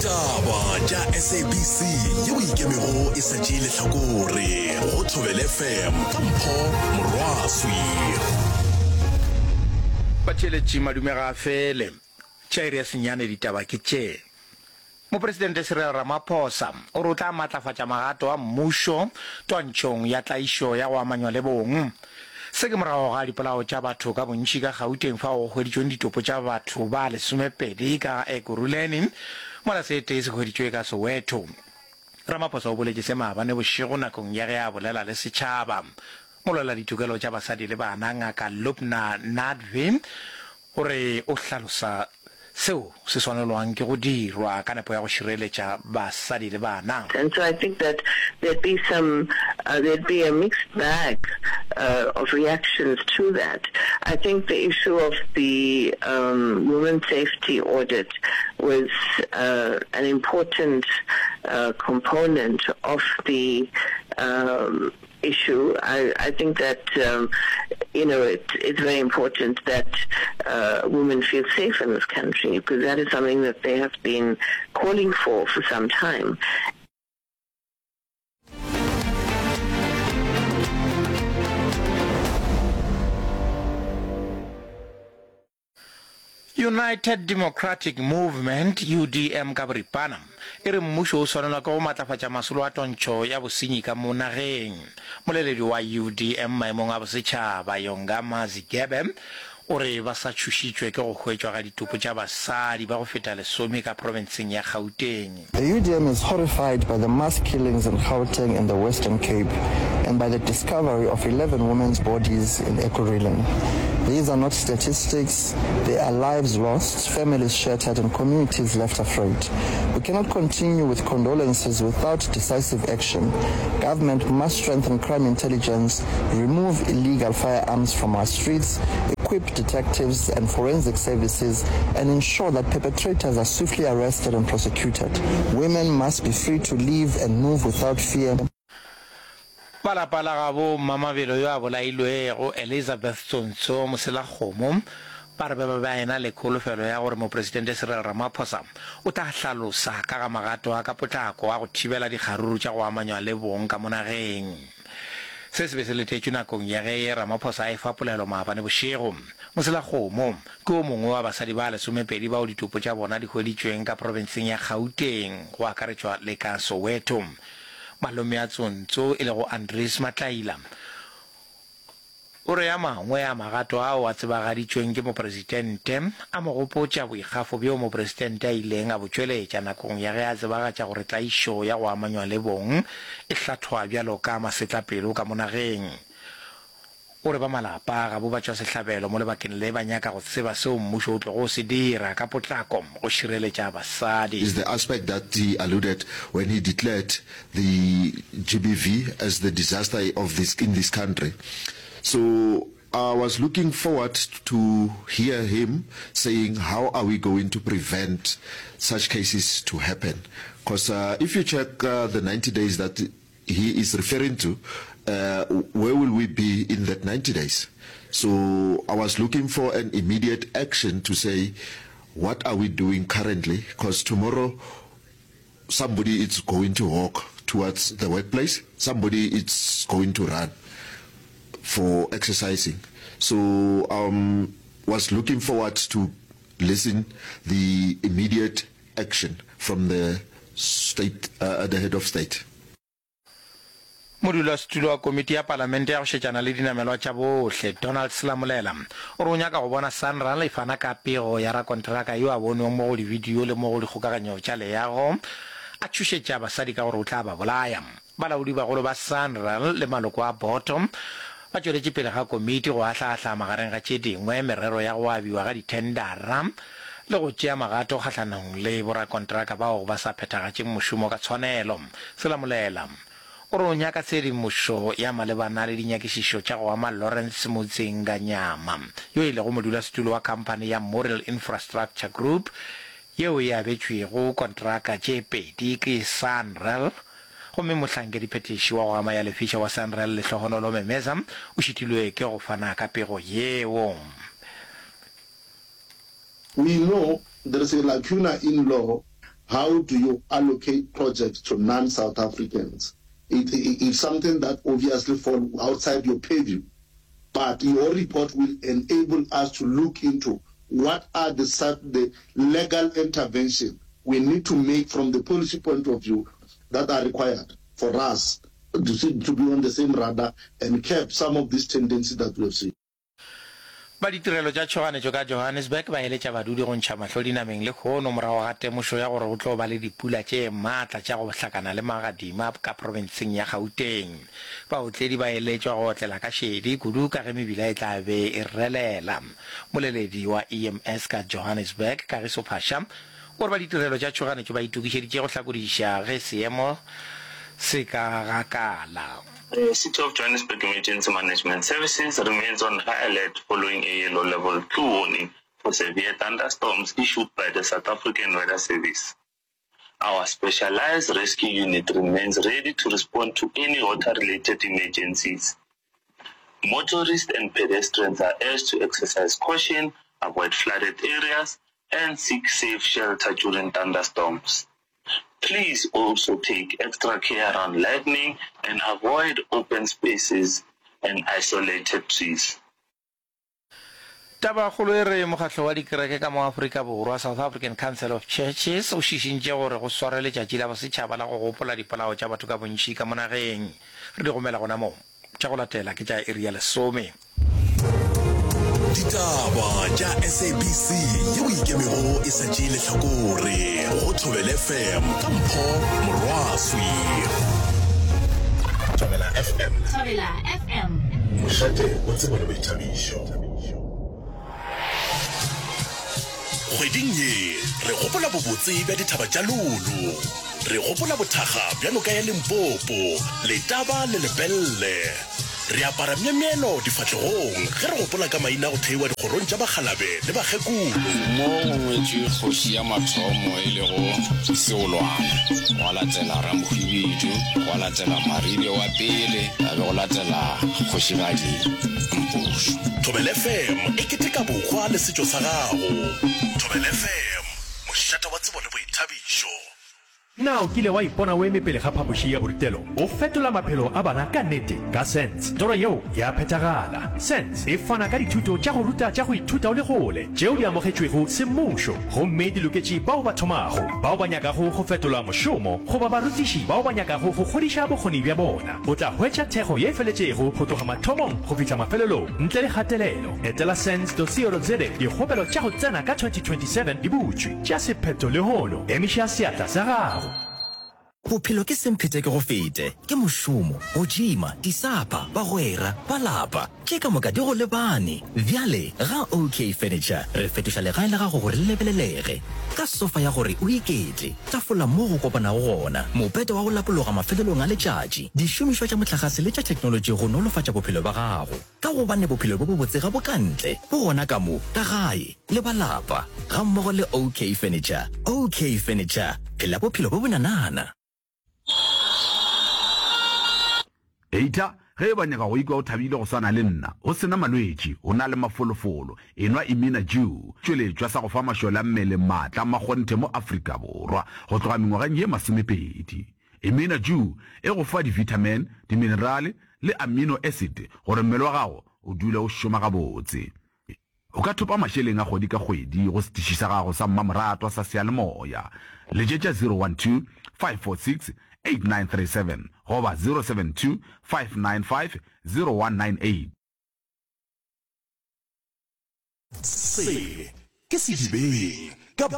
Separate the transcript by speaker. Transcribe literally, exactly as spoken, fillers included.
Speaker 1: Ditaba tša S A B C yeo ikemego e sa tšeele hlakore go Thobela F M ka Mpho Morwaswi.
Speaker 2: Batšheletši madumega a fele tšaere ya senyane ditaba ke tše. Mopresidente Cyril Ramaphosa o re o tla matlafatša magato a mmušo twantšhong ya tlaišo ya go amanywa le bong. Se ke morago ga dipolao tša batho ka bontši ka Gauteng fa go hweditšweng ditopo tša batho ba lesomepedi ka Ekurhuleni mola se tee se hweditšwe ka Soweto. Ramaphosa o boletše se maabane bošego nakong ya ge a bolela le setšhaba. Molola ditokelo tša basadi le bana ngaka Lubna Nadvi gore o hlalosa seo se swanelwang ke go dirwa ka nepo ya go šireletša basadi le bana.
Speaker 3: And so I think that there'd be some, uh, there'd be a mixed bag uh, of reactions to that. I think the issue of the um, women's safety audit was uh, an important uh, component of the um, issue. I, I think that, um, you know, it, it's very important that uh, women feel safe in this country, because that is something that they have been calling for for some time.
Speaker 2: United Democratic Movement U D M ka boripana e re mmušo o swanelwa ka go matlafatša masolo a tontšho ya bosenyi ka mo nageng. Moleledi wa U D M maemong a bosetšhaba Yongama Zigebe o re ba sa tšhošitšwe ke go hwetšwa ga ditopo tša basadi ba go feta lesome ka provinseng ya Gauteng.
Speaker 4: The U D M is horrified by the mass killings in Gauteng and the Western Cape and by the discovery of eleven women's bodies in Ekurhuleni. These are not statistics, they are lives lost, families shattered and communities left afraid. We cannot continue with condolences without decisive action. Government must strengthen crime intelligence, remove illegal firearms from our streets, equip detectives and forensic services, and ensure that perpetrators are swiftly arrested and prosecuted. Women must be free to live and move without fear.
Speaker 2: Palapala gabo mamabelo yo a bolailwego Elizabeth Tsonso Moselakgomo ba re ba ba ena le kholofelo ya gore mopresidente Cyril Ramaphosa o tla hlalosa ka ga magato a ka potlako a go thibela dikgaruru tša go amanywa le bong ka monageng. Se se be se letetšwe nakong ya ge Ramaphosa a e fa polelo maabane bošego. Moselakgomo ke o mongwe wa basadi ba lesomepedi bao ditopo tša bona di hweditšweng ka provinseng ya Gauteng go akaretšwa le ka Soweto. Malome a Tsonso e le go Andries Matlaila o re ya mangwe a magato ao a tsebagaditšweng ke mopresidente a mo gopotša boikgafo bjo mopresidente a ileng a botšweletša nakong ya ge a tsebagatša gore tlaišo ya go amanywa le bong e hlathwa bjalo ka masetlapelo ka monageng. O re ba malapa ga bo ba tšwa sehlabelo mo lebakeng le ba nyaka go tseba seo mmušo o tlo go se dira ka potlako go šireletša basadi.
Speaker 5: Is the aspect that he alluded when he declared the G B V as the disaster of this in this country. So I was looking forward to hear him saying how are we going to prevent such cases to happen, because uh, if you check uh, the ninety days that he is referring to, Uh, where will we be in that ninety days? So I was looking for an immediate action to say, what are we doing currently? Because tomorrow somebody is going to walk towards the workplace, somebody is going to run for exercising. So I um, was looking forward to listen the immediate action from the state, uh, the head of state.
Speaker 2: Modula studio wa komiti ya parlamente ya go šetšana le dinamelwa tša bohle Donald Slamulela o re o nyaka go bona Sanral e fana ka pego ya rakontraka yo a bonweng mo go di-video le mo go dikgokaganyo tša leago a tšhošetša basadi ka gore o tla ba bolaya. Balaodi bagolo ba Sanral le maloko a bottom ba tšweletše pele ga komiti go ahlaahlaa magareng ga tše dingwe merero ya go abiwa ga dithendara le go tšea magato kgatlhanong le borakontraka bao ba sa phethagatšeng mošomo ka tshwanelo. Slamulela o re o nyaka tshedimošo ya malebana le dinyakišišo tša go ama Lawrence Motsenganyama yo e lego modulasetulo wa khamphane ya Model Infrastructure Group yeo e abetšwego kontraka tše pedi ke Sanral gomme mohlankedi phetiši wa go ama ya lefiša wa Sanral Lehlohonolo Memeza o šitilwe ke go fana ka pego yeo.
Speaker 6: We know there is a lacuna in law how do you allocate projects to non-South Africans? It, it, it's something that obviously falls outside your purview. But your report will enable us to look into what are the, the legal intervention we need to make from the policy point of view that are required for us to, see, to be on the same radar and curb some of these tendencies that we have seen.
Speaker 2: ba ditirelo tša tšhoganetšo ka Johannesburg ba eletša badudi go ntšha mahlo dinameng le kgono morago ga temošo ya gore go tlo ba le dipula tše maatla tša go hlakana le magadima ka provinseng ya Gauteng. Baotledi ba eletšwa go otlela ka šedi kudu ka ge mebila e tla be e relela. Moleledi wa E M S ka Johannesburg Kagiso Phasha gore ba ditirelo tša tšhoganetšo ba itukišeditše go hlakodiša ge seemo se ka gakala.
Speaker 7: The City of Johannesburg Emergency Management Services remains on high alert following a yellow level two warning for severe thunderstorms issued by the South African Weather Service. Our specialized rescue unit remains ready to respond to any water-related emergencies. Motorists and pedestrians are urged to exercise caution, avoid flooded areas, and seek safe shelter during thunderstorms. Please also take extra care around lightning and avoid open spaces and isolated trees.
Speaker 2: Taba kgolo e re mokgatlo wa dikereke ka mo Afrika Borwa South African Council of Churches o šišintše gore go swara letšatši la bosetšhaba la go gopola dipolao tša batho ka bontši ka mo nageng. Re di gomela gona mo tša go latela ke tša area lesome.
Speaker 1: Ditaba tša S A B C yeo ikemego e sa tšee lehlakore go Thobela F M ka Mpho Morwaswi. Thobela F M.
Speaker 8: Thobela F M.
Speaker 1: Mošate o tsebo le boithabišo. Kgweding ye re gopola bobotse bja dithaba tša lolo. Re gopola bothakga bja noka ya Limpopo, Letaba le Lepelle. Re apara memielo difatlegong ge re gopola ka maina go theiwa dikgorong tša bakgalabe le bakgekolo.
Speaker 9: Mo ngwetše kgoši ya mathomo e le go Seolwana, go latela Ramohwibidu, go latela Maribe wa pele, a be go latela Kgošigadi Mpushu.
Speaker 1: Thobela F M e keteka bokgwa le setšo sa gago. Thobela F M mošata wa tsebo le boithabišo.
Speaker 10: Now kile wa ipona we mepele ga phapoši ya borutelo o fetola maphelo a bana ka nnete ka Sense. Toro yeo ya phethagala. Sense e fana ka dithuto tša go ruta tša go ithuta o le gole tšeo di amogetšwego semmušo gomme di loketše bao ba thomago bao ba nyakago go fetola mošomo goba barutiši bao ba nyakago go kgodiša bokgoni bja bona. O tla hwetša thekgo ye feletšego go tloga mathomong go fitlha mafelelong ntle le gatelelo. Etela sense dot co dot za dikgopelo tša go tsena ka twenty twenty-seven di butšwe tša sephetho le hono emiša seatla sa gago.
Speaker 11: Bophelo ke semphete ke go fete ke mošomo go jima disapa bagwera ba lapa ke ka moka di go lebane bjale ga OK Furniture re fetoša legae la gago gore le lebelelege ka sofa ya gore o iketle tafola mo go kopana go gona mopete wa go lapologa mafelelong a letšatši dišomišwa tša motlakase le tša technology go nolofatša bophelo ba gago ka gobane bophelo bo bo botse ga bokantle bo gona ka mo ka gae le ba lapa ga mmogo le OK Furniture. OK Furniture, phela bophelo bo bonanana.
Speaker 12: Eita ge ba nyaka go ikwa o thabile go swana le nna o sena malwetši o na le mafolofolo enwa Imina Jew tšweletšwa sa go fa mašola mmele maatla magonthe mo Afrika Borwa go tloga mengwageng ye masomepedi. Imina Jew e go fa di-vitamin diminerale le amino acid gore mmele wa gago o dula o šoma gabotse. O ka thopa mašeleng a kgwedi ka kgwedi go setiši sa gago sa mmamoratwa sa seyalemoya letšetša zero one two five four six eight nine three seven goba zero seven two five nine five zero one nine eight.
Speaker 1: Se ke sedibeng